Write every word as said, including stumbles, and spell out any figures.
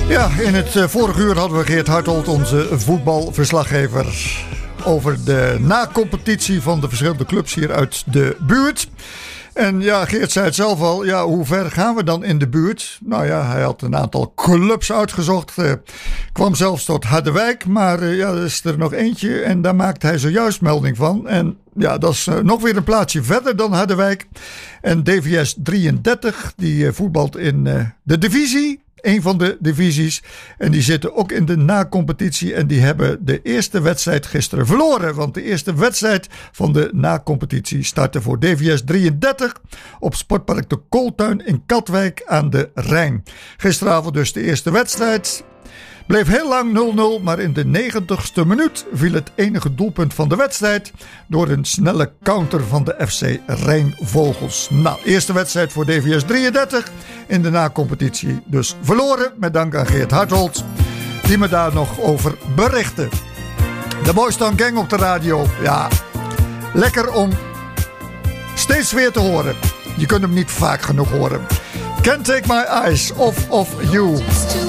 Ja, in het uh, vorige uur hadden we Geert Hartold, onze voetbalverslaggever, over de na-competitie van de verschillende clubs hier uit de buurt. En ja, Geert zei het zelf al, ja, hoe ver gaan we dan in de buurt? Nou ja, hij had een aantal clubs uitgezocht, uh, kwam zelfs tot Harderwijk, maar uh, ja, er is er nog eentje en daar maakt hij zojuist melding van. En ja, dat is uh, nog weer een plaatsje verder dan Harderwijk. En D V S drieëndertig, die uh, voetbalt in uh, de divisie. Een van de divisies. En die zitten ook in de na-competitie. En die hebben de eerste wedstrijd gisteren verloren. Want de eerste wedstrijd van de na-competitie startte voor D V S drieëndertig op Sportpark de Kooltuin in Katwijk aan de Rijn. Gisteravond dus de eerste wedstrijd. Bleef heel lang nul nul, maar in de negentigste minuut viel het enige doelpunt van de wedstrijd door een snelle counter van de F C Rijnvogels. Nou, eerste wedstrijd voor D V S drieëndertig in de na-competitie dus verloren, met dank aan Geert Hartold, die me daar nog over berichtte. De Boystown Gang op de radio, ja, lekker om steeds weer te horen. Je kunt hem niet vaak genoeg horen. Can't Take My Eyes Off of You.